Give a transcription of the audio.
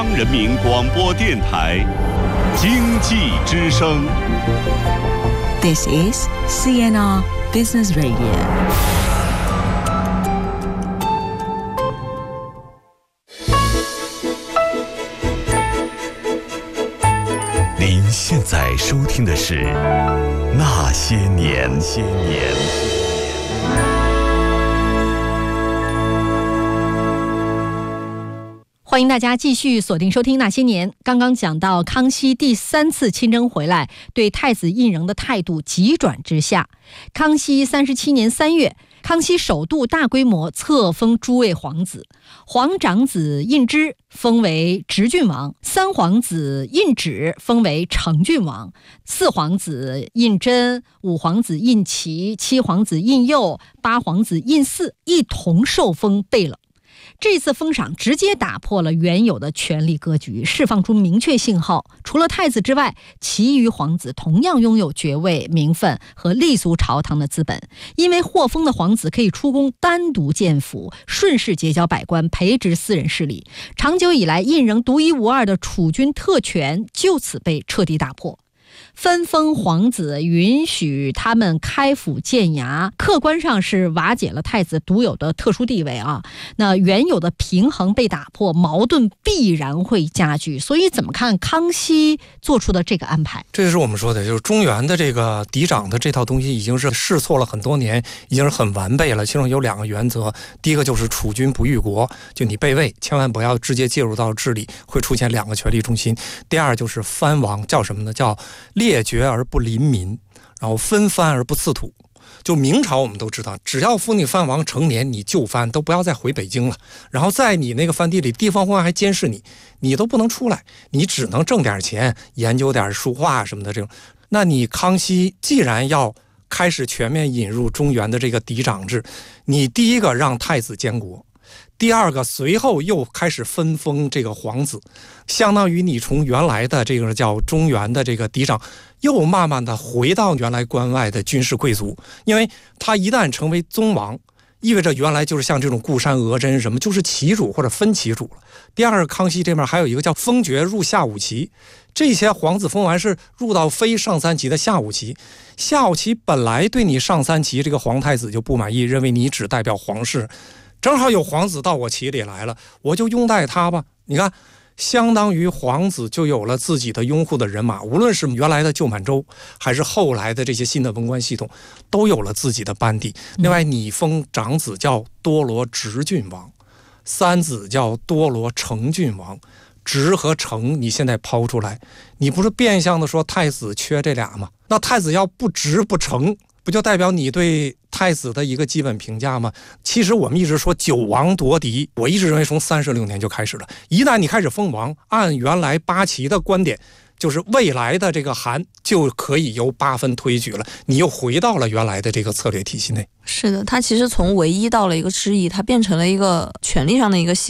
人民广播电台经济之声。 This is CNR Business Radio。 您现在收听的是《那些年》。 欢迎大家继续锁定收听《那些年》。刚刚讲到康熙第3次亲征回来，对太子胤禛的态度急转直下。康熙37年3月，康熙首度大规模册封诸位皇子，皇长子胤芝封为直郡王，三皇子胤祉封为承郡王，四皇子胤禛、五皇子胤祺、七皇子胤佑、八皇子胤祀一同受封贝勒。这次封赏直接打破了原有的权力格局，释放出明确信号，除了太子之外，其余皇子同样拥有爵位、名分和立足朝堂的资本。因为获封的皇子可以出宫单独见辅，顺势结交百官，培植私人势力。长久以来胤禛独一无二的储君特权就此被彻底打破。分封皇子，允许他们开府建衙，客观上是瓦解了太子独有的特殊地位啊。那原有的平衡被打破，矛盾必然会加剧。所以怎么看康熙做出的这个安排？ 这就是我们说的，就是中原的这个嫡长的这套东西已经是试错了很多年，已经是很完备了。其中有2个原则，第一个就是储君不御国，就你备位千万不要直接介入到治理，会出现2个权力中心。第二就是藩王，叫什么呢？叫列爵而不临民，然后分藩而不刺土。就明朝我们都知道，只要封你藩王成年，你就藩都不要再回北京了，然后在你那个藩地里，地方官还监视你，你都不能出来，你只能挣点钱，研究点书画什么的这种。那你康熙既然要开始全面引入中原的这个嫡长制，你第一个让太子监国，第二个随后又开始分封这个皇子，相当于你从原来的这个叫中原的这个嫡长，又慢慢的回到原来关外的军事贵族。因为他一旦成为宗王，意味着原来就是像这种固山额真什么，就是旗主或者分旗主了。第二个，康熙这边还有一个叫封爵入下五旗，这些皇子封完是入到非上3旗的下五旗。下五旗本来对你上3旗这个皇太子就不满意，认为你只代表皇室，正好有皇子到我旗里来了，我就拥戴他吧。你看，相当于皇子就有了自己的拥护的人马，无论是原来的旧满洲还是后来的这些新的文官系统，都有了自己的班底。另外，你封长子叫多罗直郡王，三子叫多罗承郡王，直和承你现在抛出来，你不是变相的说太子缺这俩吗？那太子要不直不承，不就代表你对太子的一个基本评价吗？其实我们一直说九王夺嫡，我一直认为从36年就开始了。一旦你开始封王，按原来8旗的观点，就是未来的这个韩就可以由8分推举了，你又回到了原来的这个策略体系内。 是的，它其实从唯一到了一个之一，它变成了一个权力上的一个